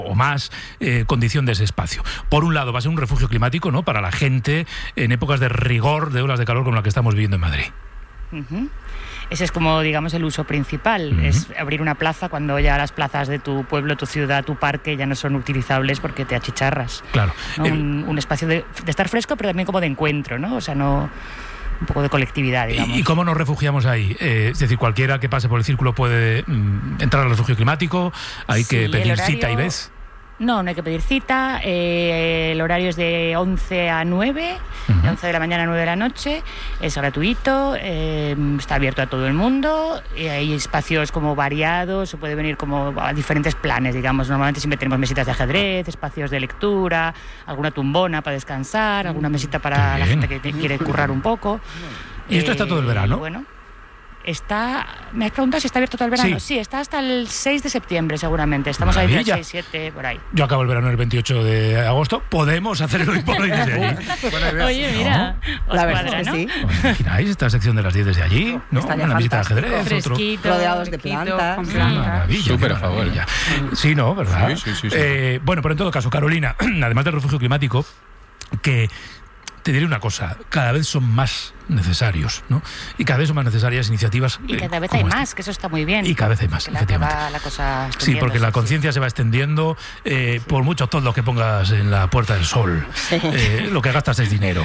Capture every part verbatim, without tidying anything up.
o más eh, condición de ese espacio. Por un lado, va a ser un refugio climático, ¿no?, para la gente en épocas de rigor, de olas de calor como la que estamos viviendo en Madrid. Uh-huh. Ese es como, digamos, el uso principal, uh-huh. es abrir una plaza cuando ya las plazas de tu pueblo, tu ciudad, tu parque ya no son utilizables porque te achicharras. Claro. ¿No? El... Un, un espacio de, de estar fresco, pero también como de encuentro, ¿no? O sea, no... un poco de colectividad, digamos. ¿Y cómo nos refugiamos ahí? Eh, es decir, cualquiera que pase por el círculo puede mm, entrar al refugio climático, hay sí, que pedir horario... cita y ves. No, no hay que pedir cita, eh, el horario es de once a nueve, uh-huh. de once de la mañana a nueve de la noche, es gratuito, eh, está abierto a todo el mundo, y hay espacios como variados, se puede venir como a diferentes planes, digamos, normalmente siempre tenemos mesitas de ajedrez, espacios de lectura, alguna tumbona para descansar, alguna mesita para la gente que quiere currar un poco. ¿Y esto eh, está todo el verano? Bueno. Está, me has preguntado si está abierto todo el verano. Sí, sí, está hasta el seis de septiembre seguramente. Estamos Maravilla. ahí del seis, siete, por ahí. Yo acabo el verano el veintiocho de agosto. Podemos hacer el hoy por hoy desde allí. Bueno, oye, mira, ¿no? La verdad es que sí. ¿Os imagináis esta sección de las diez desde allí? ¿No? Una visita de ajedrez, fresquito, otro... rodeados de plantas. Con plantas. Maravilla. Súper a favor. Sí, ¿no? ¿Verdad? Sí, sí, sí, sí. Eh, bueno, pero en todo caso, Carolina, además del refugio climático, que... te diré una cosa, cada vez son más necesarios, ¿no? Y cada vez son más necesarias iniciativas. Y cada vez hay más, que eso está muy bien. Y cada vez hay más, efectivamente. La, la cosa sí, porque la conciencia sí. se va extendiendo, eh, sí. por muchos toldos que pongas en la Puerta del Sol, sí. eh, lo que gastas es dinero.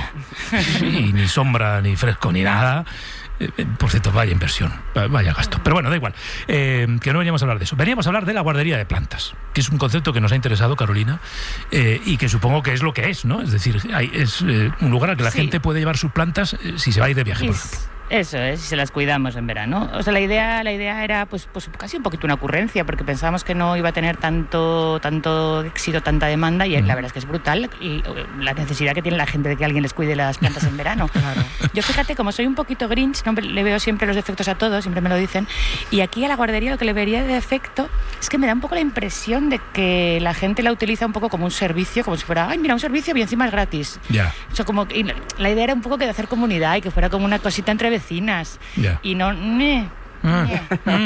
Y ni sombra, ni fresco, ni nada. Eh, por cierto, vaya inversión, vaya gasto. Pero bueno, da igual, eh, que no veníamos a hablar de eso. Veníamos a hablar de la guardería de plantas, que es un concepto que nos ha interesado, Carolina, eh, y que supongo que es lo que es, ¿no? Es decir, hay, es eh, un lugar al que la sí. gente puede llevar sus plantas eh, si se va a ir de viaje, por ejemplo. Eso es, si se las cuidamos en verano. O sea, la idea, la idea era pues, pues casi un poquito una ocurrencia, porque pensábamos que no iba a tener tanto, tanto éxito, tanta demanda, y mm. la verdad es que es brutal y, la necesidad que tiene la gente de que alguien les cuide las plantas en verano. Claro. Yo fíjate, como soy un poquito grinch, no, le veo siempre los defectos a todos, siempre me lo dicen, y aquí a la guardería lo que le vería de defecto es que me da un poco la impresión de que la gente la utiliza un poco como un servicio, como si fuera, ay, mira, un servicio y encima es gratis. Ya. O sea, como, y la idea era un poco que de hacer comunidad y que fuera como una cosita entre vecinas. Yeah. Y no... Meh, meh,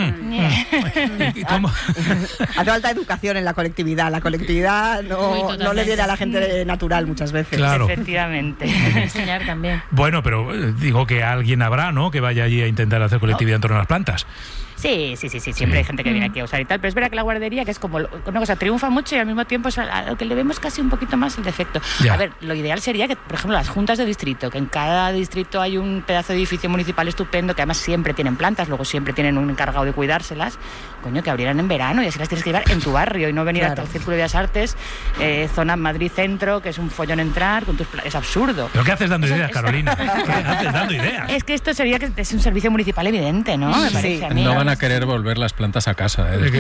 meh. ¿Y cómo? Hace falta educación en la colectividad. La colectividad no, no le viene a la gente natural muchas veces. Claro. Efectivamente. Enseñar también. Bueno, pero eh, digo que alguien habrá, ¿no?, que vaya allí a intentar hacer colectividad en torno a las plantas. Sí, sí, sí, sí, siempre sí. hay gente que viene aquí a usar y tal, pero es verdad que la guardería, que es como una cosa, triunfa mucho y al mismo tiempo es a lo que le vemos casi un poquito más el defecto. Ya. A ver, lo ideal sería que, por ejemplo, las juntas de distrito, que en cada distrito hay un pedazo de edificio municipal estupendo, que además siempre tienen plantas, luego siempre tienen un encargado de cuidárselas, coño, que abrieran en verano y así las tienes que llevar en tu barrio y no venir claro. hasta el Círculo de Bellas Artes, eh, zona Madrid Centro, que es un follón entrar, con tus pla- es absurdo. ¿Pero qué haces dando Eso, ideas, es... Carolina? ¿Qué haces dando ideas? Es que esto sería que es un servicio municipal evidente, ¿no? Me sí. parece a mí, no van a querer volver las plantas a casa, ¿eh?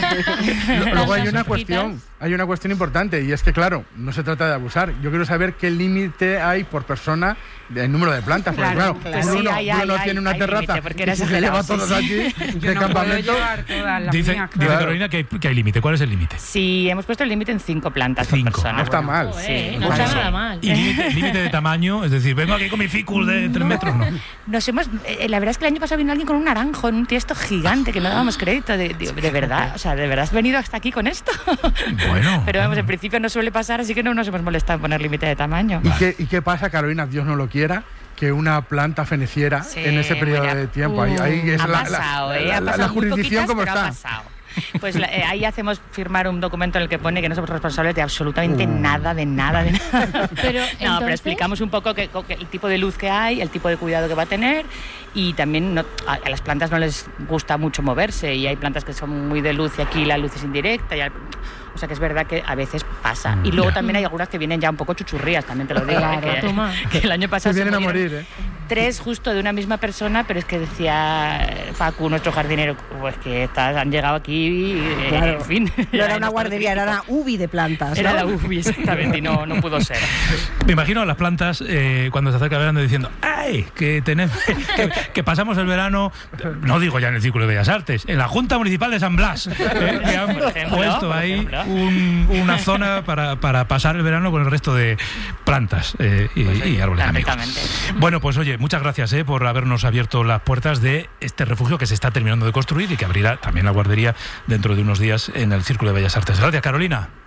Luego hay una cuestión, hay una cuestión importante, y es que, claro, no se trata de abusar. Yo quiero saber qué límite hay por persona del número de plantas, porque claro, claro, claro. Sí, uno, hay, uno hay, tiene una hay terraza límite, y se lleva todos sí, aquí sí. de no campamento. Dice, mía, claro. dice Carolina que hay, que hay límite. ¿Cuál es el límite? Sí, hemos puesto el límite en cinco plantas Cinco. por persona. No está bueno, mal. Sí, Eh, no Bueno, está nada mal. ¿Y límite, límite de tamaño? Es decir, vengo aquí con mi ficus de tres metros, ¿no? Nos hemos, eh, la verdad es que el año pasado vino alguien con un naranjo en un tiesto gigante que no dábamos crédito. De, de, de verdad, o sea, ¿de verdad has venido hasta aquí con esto? Bueno. Pero vamos, en principio no suele pasar, así que no nos hemos molestado en poner límite de tamaño. ¿Y qué, ¿Y qué pasa, Carolina, Dios no lo quiera, que una planta feneciera Sí, en ese periodo bueno, de tiempo? uh, Ahí, ahí es ha la, pasado, la, eh, la, ha la, pasado la jurisdicción muy poquitas, como pero está. Ha pasado. Pues la, eh, ahí hacemos firmar un documento en el que pone que no somos responsables de absolutamente uh. nada, de nada, de nada. Pero, no, entonces... pero explicamos un poco que, que el tipo de luz que hay, el tipo de cuidado que va a tener, y también no, a, a las plantas no les gusta mucho moverse, y hay plantas que son muy de luz y aquí la luz es indirecta, y al, o sea que es verdad que a veces pasa. Y luego yeah. también hay algunas que vienen ya un poco chuchurrías, también te lo digo, claro, eh, que, que el año pasado se vienen se a morir, ¿eh? Tres justo de una misma persona, pero es que decía Facu, nuestro jardinero, pues que estás, han llegado aquí y, claro. en fin. No era una guardería, era una U B I de plantas, ¿no? Era la U B I, exactamente, y no, no pudo ser. Me imagino a las plantas eh, cuando se acerca el verano diciendo, ¡ay! Que tenemos que, que pasamos el verano, no digo ya en el Círculo de Bellas Artes, en la Junta Municipal de San Blas, eh, que han ejemplo, puesto ahí un, una zona para, para pasar el verano con el resto de plantas eh, y, pues sí, y árboles amigos. Bueno, pues oye, muchas gracias eh, por habernos abierto las puertas de este refugio que se está terminando de construir y que abrirá también la guardería dentro de unos días en el Círculo de Bellas Artes. Gracias, Carolina.